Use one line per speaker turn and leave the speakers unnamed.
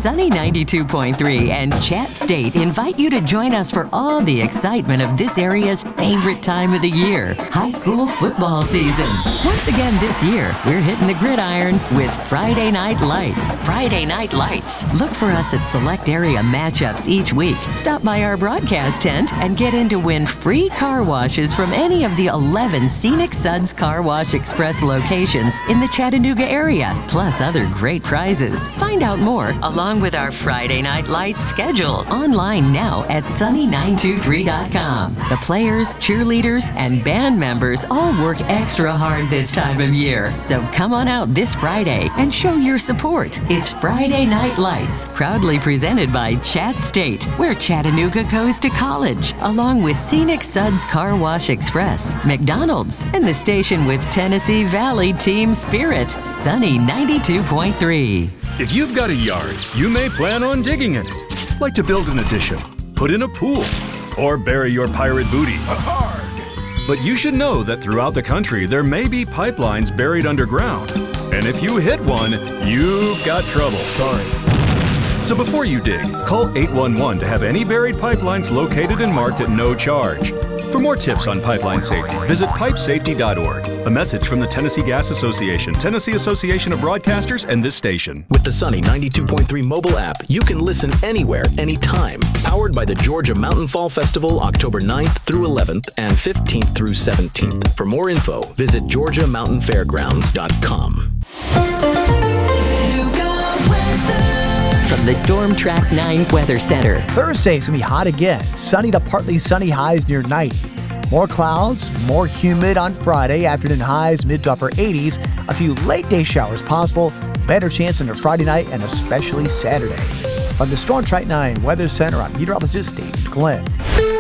Sunny 92.3 and Chat State invite you to join us for all the excitement of this area's favorite time of the year, high school football season. Once again this year, we're hitting the gridiron with Friday Night Lights. Friday Night Lights. Look for us at select area matchups each week. Stop by our broadcast tent and get in to win free car washes from any of the 11 Scenic Suds Car Wash Express locations in the Chattanooga area, plus other great prizes. Find out more along with our Friday Night Lights schedule online now at sunny923.com. The players, cheerleaders, and band members all work extra hard this time of year. So come on out this Friday and show your support. It's Friday Night Lights, proudly presented by Chat State, where Chattanooga goes to college, along with Scenic Suds Car Wash Express, McDonald's, and the station with Tennessee Valley Team Spirit, Sunny 92.3.
If you've got a yard, you may plan on digging in it, like to build an addition, put in a pool, or bury your pirate booty. But you should know that throughout the country, there may be pipelines buried underground. And if you hit one, you've got trouble. Sorry. So before you dig, call 811 to have any buried pipelines located and marked at no charge. For more tips on pipeline safety, visit pipesafety.org. A message from the Tennessee Gas Association, Tennessee Association of Broadcasters, and this station.
With the Sunny 92.3 mobile app, you can listen anywhere, anytime. Powered by the Georgia Mountain Fall Festival, October 9th through 11th and 15th through 17th. For more info, visit georgiamountainfairgrounds.com.
From the Storm Track 9 Weather Center.
Thursday's going to be hot again. Sunny to partly sunny, highs near 90. More clouds, more humid on Friday. Afternoon highs mid to upper 80s. A few late day showers possible. Better chance into Friday night and especially Saturday. From the Storm Track 9 Weather Center, I'm meteorologist Dave Glenn.